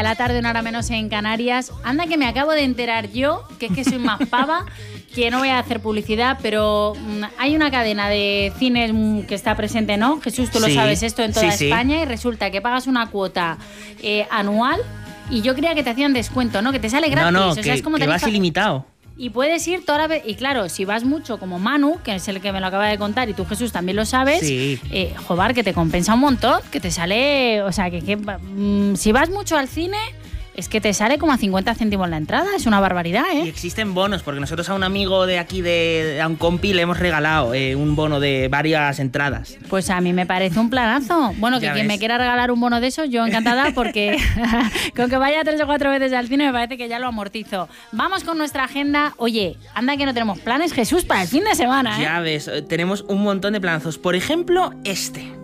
de la tarde, 1 hora menos en Canarias. Anda que me acabo de enterar yo, que es que soy más pava, que no voy a hacer publicidad, pero hay una cadena de cines que está presente, ¿no? Jesús, tú lo sabes esto, en toda España, y resulta que pagas una cuota anual y yo creía que te hacían descuento, ¿no? Que te sale gratis. No, o sea, que, es como que vas ilimitado. Y puedes ir toda la vez. Y claro, si vas mucho como Manu, que es el que me lo acaba de contar, y tú, Jesús, también lo sabes, joder, que te compensa un montón, que te sale. O sea, que si vas mucho al cine, es que te sale como a 50 céntimos la entrada. Es una barbaridad, ¿eh? Y existen bonos, porque nosotros a un amigo de aquí, a un compi, le hemos regalado un bono de varias entradas. Pues a mí me parece un planazo. Bueno, que quien me quiera regalar un bono de esos, yo encantada, porque con que vaya 3 o 4 veces al cine me parece que ya lo amortizo. Vamos con nuestra agenda. Oye, anda que no tenemos planes, Jesús, para el fin de semana, ¿eh? Ya ves, tenemos un montón de planazos. Por ejemplo, este.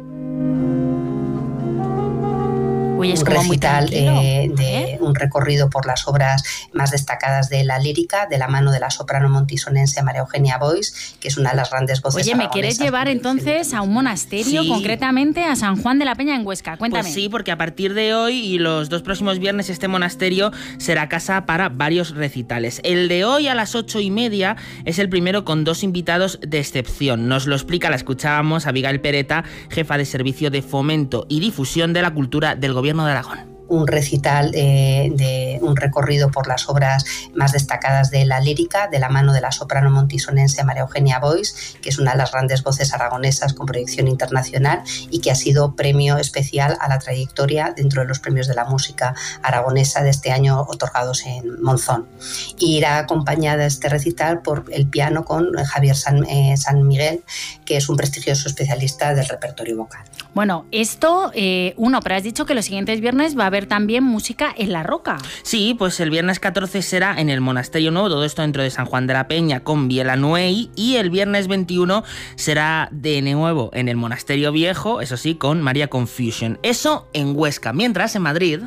Uy, es un como recital de un recorrido por las obras más destacadas de la lírica, de la mano de la soprano montisonense María Eugenia Boix, que es una de las grandes voces. Oye, ¿me quieres llevar entonces a un monasterio, concretamente a San Juan de la Peña en Huesca? Cuéntame. Pues sí, porque a partir de hoy y los 2 próximos viernes este monasterio será casa para varios recitales. El de hoy a las 8:30 es el primero con 2 invitados de excepción. Nos lo explica, la escuchábamos, Abigail Pereta, jefa de Servicio de Fomento y Difusión de la Cultura del Gobierno de Aragón. Un recital de un recorrido por las obras más destacadas de la lírica, de la mano de la soprano montisonense María Eugenia Boix, que es una de las grandes voces aragonesas con proyección internacional y que ha sido premio especial a la trayectoria dentro de los premios de la música aragonesa de este año otorgados en Monzón. Y irá acompañada este recital por el piano con Javier San Miguel, que es un prestigioso especialista del repertorio vocal. Bueno, esto, pero has dicho que los siguientes viernes va a haber también música en La Roca. Sí, pues el viernes 14 será en el Monasterio Nuevo, todo esto dentro de San Juan de la Peña con Biela Nuey, y el viernes 21 será de nuevo en el Monasterio Viejo, eso sí, con María Confusion. Eso en Huesca, mientras en Madrid...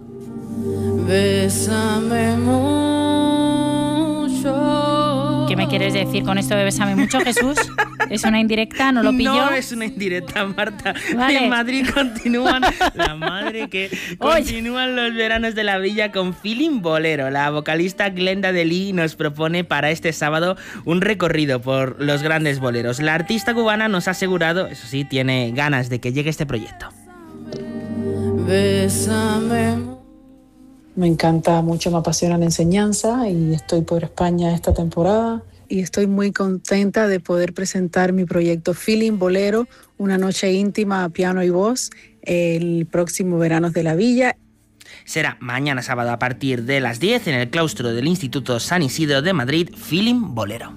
Bésame mucho. ¿Qué me quieres decir con esto de bésame mucho, Jesús? ¿Es una indirecta? ¿No lo pillo? No es una indirecta, Marta. Vale. En Madrid continúan continúan los veranos de la villa con Feeling Bolero. La vocalista Glenda de Lee nos propone para este sábado un recorrido por los grandes boleros. La artista cubana nos ha asegurado, eso sí, tiene ganas de que llegue este proyecto. Bésame. Me encanta mucho, me apasiona la enseñanza y estoy por España esta temporada y estoy muy contenta de poder presentar mi proyecto Feeling Bolero, una noche íntima a piano y voz, el próximo Veranos de la Villa. Será mañana sábado a partir de las 10 en el claustro del Instituto San Isidro de Madrid, Feeling Bolero.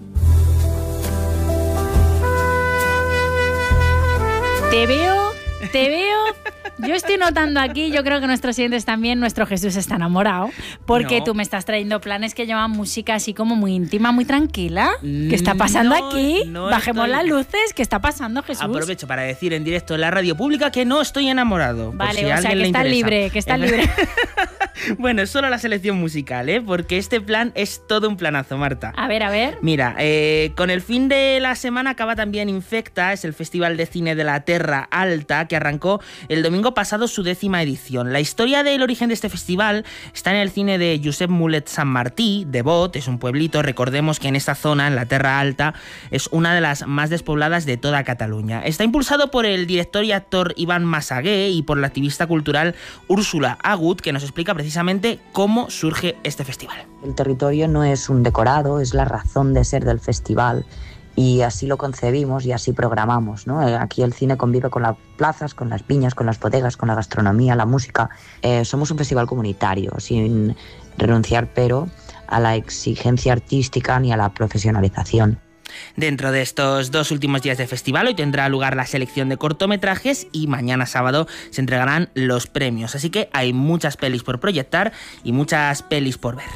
Te veo. Yo estoy notando aquí, yo creo que nuestros siguientes también, nuestro Jesús está enamorado, porque tú me estás trayendo planes que llevan música así como muy íntima, muy tranquila. ¿Qué está pasando aquí? Bajemos las luces, ¿qué está pasando, Jesús? Aprovecho para decir en directo en la radio pública que no estoy enamorado. Vale, por si o sea, que estás libre, que estás libre. Bueno, solo la selección musical, porque este plan es todo un planazo, Marta. A ver. Mira, con el fin de la semana acaba también Infecta, es el Festival de Cine de la Terra Alta, que arrancó el domingo pasado su 10ª edición. La historia del origen de este festival está en el cine de Josep Mulet Sant Martí, de Bot, es un pueblito, recordemos que en esta zona, en la Terra Alta, es una de las más despobladas de toda Cataluña. Está impulsado por el director y actor Iván Massagué y por la activista cultural Úrsula Agut, que nos explica precisamente cómo surge este festival. El territorio no es un decorado, es la razón de ser del festival. Y así lo concebimos y así programamos, ¿no? Aquí el cine convive con las plazas, con las viñas, con las bodegas, con la gastronomía, la música. Somos un festival comunitario, sin renunciar, pero a la exigencia artística ni a la profesionalización. Dentro de estos 2 últimos días de festival, hoy tendrá lugar la selección de cortometrajes y mañana sábado se entregarán los premios. Así que hay muchas pelis por proyectar y muchas pelis por ver.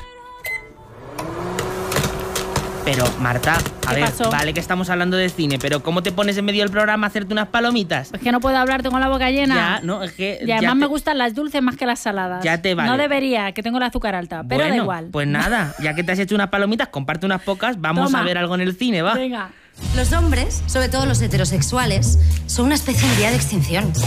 Pero, Marta, a ver, pasó? Vale que estamos hablando de cine, pero ¿cómo te pones en medio del programa a hacerte unas palomitas? Pues que no puedo hablar, tengo la boca llena. Ya, no, es que... Y además me gustan las dulces más que las saladas. Ya te vale. No debería, que tengo el azúcar alta, pero bueno, da igual. Pues nada, ya que te has hecho unas palomitas, comparte unas pocas, vamos a ver algo en el cine, ¿va? Venga. Los hombres, sobre todo los heterosexuales, son una especie en vía de extinción.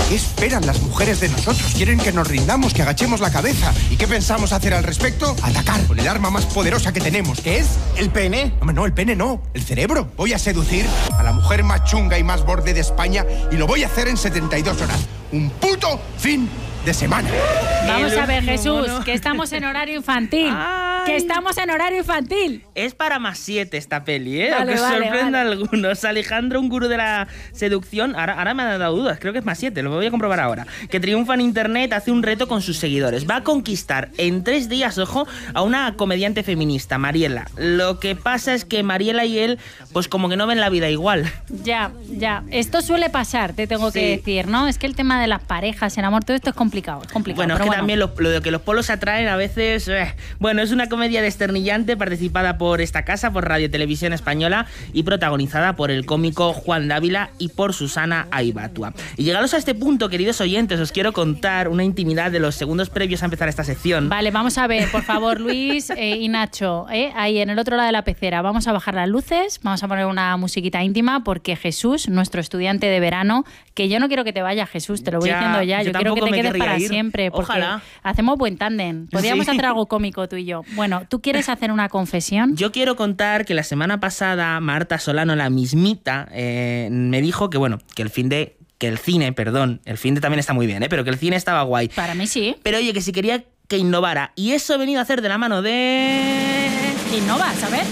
¿Qué esperan las mujeres de nosotros? Quieren que nos rindamos, que agachemos la cabeza. ¿Y qué pensamos hacer al respecto? Atacar con el arma más poderosa que tenemos, que es el pene. No, el pene no, el cerebro. Voy a seducir a la mujer más chunga y más borde de España y lo voy a hacer en 72 horas. Un puto fin de semana. Vamos a ver, Jesús, que estamos en horario infantil. ¡Ay! Que estamos en horario infantil. Es para +7 esta peli, ¿eh? Vale, Aunque sorprenda a vale. algunos. Alejandro, un gurú de la seducción, ahora me ha dado dudas, creo que es +7, lo voy a comprobar ahora. Que triunfa en internet, hace un reto con sus seguidores. Va a conquistar en 3 días, ojo, a una comediante feminista, Mariela. Lo que pasa es que Mariela y él, pues como que no ven la vida igual. Ya. Esto suele pasar, te tengo que decir, ¿no? Es que el tema de las parejas, el amor, todo esto es complicado. Bueno, es que también lo de que los polos se atraen a veces... Bueno, es una comedia desternillante participada por esta casa, por Radio Televisión Española y protagonizada por el cómico Juan Dávila y por Susana Aibatua. Y llegados a este punto, queridos oyentes, os quiero contar una intimidad de los segundos previos a empezar esta sección. Vale, vamos a ver, por favor, Luis y Nacho, ahí en el otro lado de la pecera, vamos a bajar las luces, vamos a poner una musiquita íntima porque Jesús, nuestro estudiante de verano, que yo no quiero que te vayas, Jesús, te lo voy diciendo ya, yo quiero que te quedes para siempre, porque ojalá. Hacemos buen tándem. Podríamos hacer algo cómico tú y yo. Bueno, ¿tú quieres hacer una confesión? Yo quiero contar que la semana pasada Marta Solano, la mismita, me dijo que bueno, que el fin de también está muy bien, pero que el cine estaba guay. Para mí sí. Pero oye, que si quería que innovara, y eso he venido a hacer de la mano de... Innova, ¿sabes?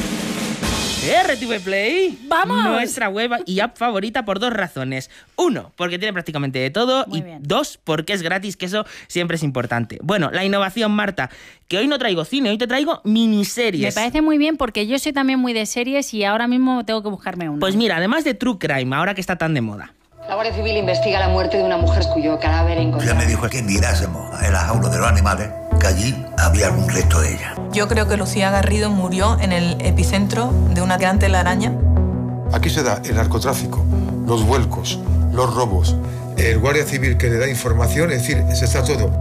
RTV Play, ¡vamos! Nuestra web y app favorita por 2 razones. 1, porque tiene prácticamente de todo. Muy y bien. 2, porque es gratis, que eso siempre es importante. Bueno, la innovación, Marta, que hoy no traigo cine, hoy te traigo miniseries. Me parece muy bien porque yo soy también muy de series y ahora mismo tengo que buscarme una. Pues mira, además de True Crime, ahora que está tan de moda. La Guardia Civil investiga la muerte de una mujer cuyo cadáver encontró. Ya me dijo que mirásemos en la jaula de los animales, que allí había algún resto de ella. Yo creo que Lucía Garrido murió en el epicentro de una gran telaraña. Aquí se da el narcotráfico, los vuelcos, los robos, el Guardia Civil que le da información, es decir, se está todo.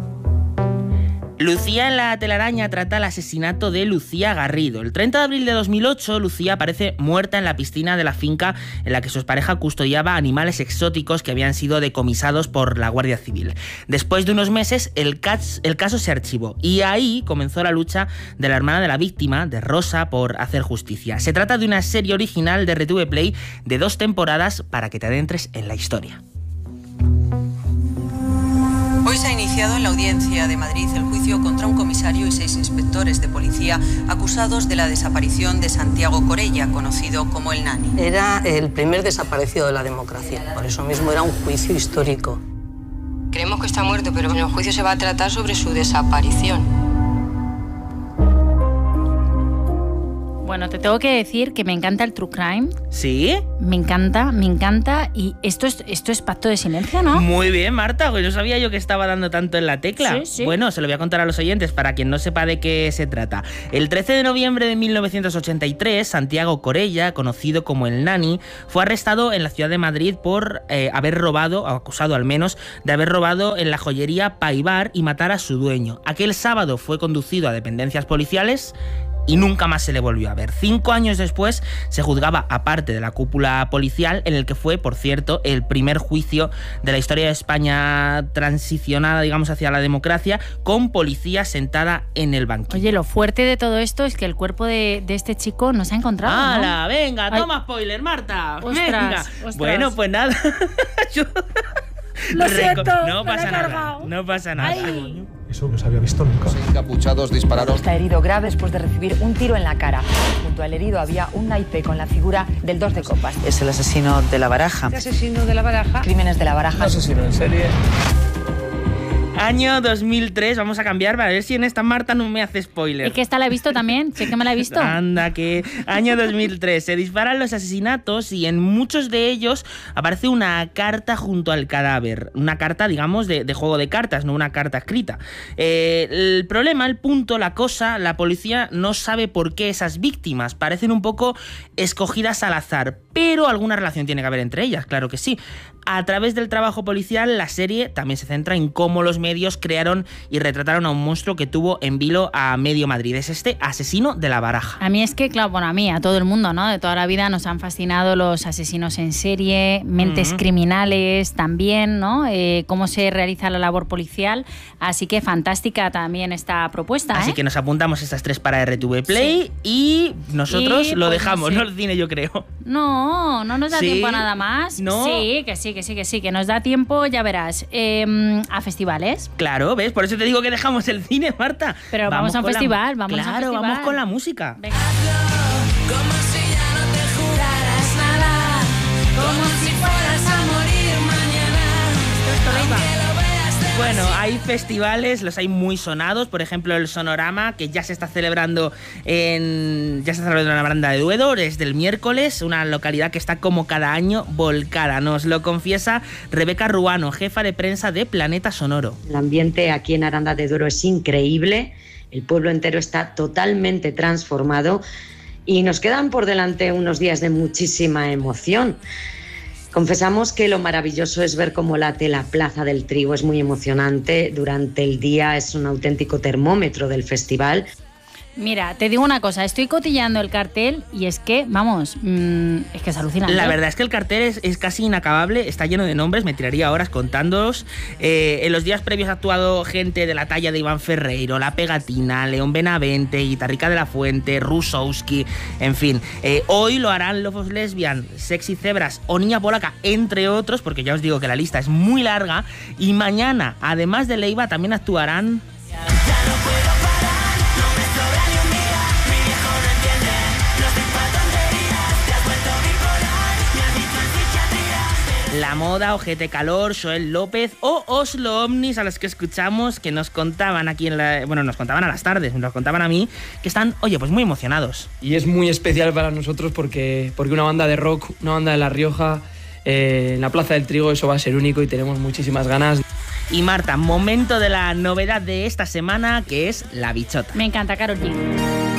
Lucía en la telaraña trata el asesinato de Lucía Garrido. El 30 de abril de 2008, Lucía aparece muerta en la piscina de la finca en la que su pareja custodiaba animales exóticos que habían sido decomisados por la Guardia Civil. Después de unos meses, el caso se archivó y ahí comenzó la lucha de la hermana de la víctima, de Rosa, por hacer justicia. Se trata de una serie original de RTV Play de 2 temporadas para que te adentres en la historia. Hoy se ha iniciado en la Audiencia de Madrid el juicio contra un comisario y 6 inspectores de policía acusados de la desaparición de Santiago Corella, conocido como el Nani. Era el primer desaparecido de la democracia, por eso mismo era un juicio histórico. Creemos que está muerto, pero en el juicio se va a tratar sobre su desaparición. Bueno, te tengo que decir que me encanta el True Crime. ¿Sí? Me encanta. Y esto es pacto de silencio, ¿no? Muy bien, Marta, pues no sabía yo que estaba dando tanto en la tecla. Sí. Bueno, se lo voy a contar a los oyentes para quien no sepa de qué se trata. El 13 de noviembre de 1983, Santiago Corella, conocido como el Nani, fue arrestado en la ciudad de Madrid por haber robado, o acusado al menos, de haber robado en la joyería Paibar y matar a su dueño. Aquel sábado fue conducido a dependencias policiales y nunca más se le volvió a ver. 5 años después se juzgaba a parte de la cúpula policial, en el que fue, por cierto, el primer juicio de la historia de España transicionada, digamos, hacia la democracia, con policía sentada en el banquillo. Oye, lo fuerte de todo esto es que el cuerpo de este chico no se ha encontrado, ¿no? ¡Hala! Venga, Ay. toma spoiler, Marta. Ostras, venga. ostras. Bueno, pues nada. Lo siento, no me la pasa he nada. cargado. No pasa nada. Ay. Eso no se había visto nunca. Los encapuchados dispararon. Está herido grave después de recibir un tiro en la cara. Junto al herido había un naipé con la figura del 2 de copas. Es el asesino de la Baraja. ¿Qué asesino de la Baraja? Crímenes de la Baraja. Asesino en serie. Año 2003, vamos a cambiar para ver si en esta Marta no me hace spoiler. ¿Y que esta la he visto también? ¿Sí que me la he visto? Anda, que año 2003. Se disparan los asesinatos y en muchos de ellos aparece una carta junto al cadáver. Una carta, digamos, de juego de cartas, no una carta escrita. El problema, el punto, la cosa, la policía no sabe por qué esas víctimas parecen un poco escogidas al azar, pero alguna relación tiene que haber entre ellas, claro que sí. A través del trabajo policial, la serie también se centra en cómo los medios crearon y retrataron a un monstruo que tuvo en vilo a medio Madrid. Es este asesino de la Baraja. A mí es que, claro, bueno, a todo el mundo, ¿no? De toda la vida nos han fascinado los asesinos en serie, mentes criminales también, ¿no? Cómo se realiza la labor policial. Así que fantástica también esta propuesta, Así que nos apuntamos estas 3 para RTV Play y nosotros lo dejamos, no el cine, yo creo. No nos da tiempo a nada más. ¿No? Sí, que nos da tiempo, ya verás, a festivales. Claro, ¿ves? Por eso te digo que dejamos el cine, Marta. Pero vamos a un festival, Claro, vamos con la música. Venga. Como si ya no te juraras nada, como si fueras a morir mañana. Bueno, hay festivales, los hay muy sonados, por ejemplo el Sonorama, que ya se está celebrando en la Baranda de Duero desde el miércoles, una localidad que está como cada año volcada. Nos lo confiesa Rebeca Ruano, jefa de prensa de Planeta Sonoro. El ambiente aquí en Aranda de Duero es increíble, el pueblo entero está totalmente transformado y nos quedan por delante unos días de muchísima emoción. Confesamos que lo maravilloso es ver cómo late la Plaza del Trigo, es muy emocionante. Durante el día es un auténtico termómetro del festival. Mira, te digo una cosa, estoy cotilleando el cartel y es que, vamos, es que es alucinante. La verdad es que el cartel es casi inacabable, está lleno de nombres, me tiraría horas contándolos. En los días previos ha actuado gente de la talla de Iván Ferreiro, La Pegatina, León Benavente, Guitarrica de la Fuente, Rusowski, en fin. Hoy lo harán Lobos Lesbian, Sexy Zebras o Niña Polaca, entre otros, porque ya os digo que la lista es muy larga. Y mañana, además de Leiva, también actuarán... La Moda, Ojete Calor, Joel López o Oslo Omnis, a los que escuchamos, que nos contaban aquí nos contaban a las tardes, nos contaban a mí, que están, pues muy emocionados. Y es muy especial para nosotros porque una banda de rock, una banda de La Rioja, en la Plaza del Trigo, eso va a ser único y tenemos muchísimas ganas. Y Marta, momento de la novedad de esta semana, que es La Bichota. Me encanta, Karol G.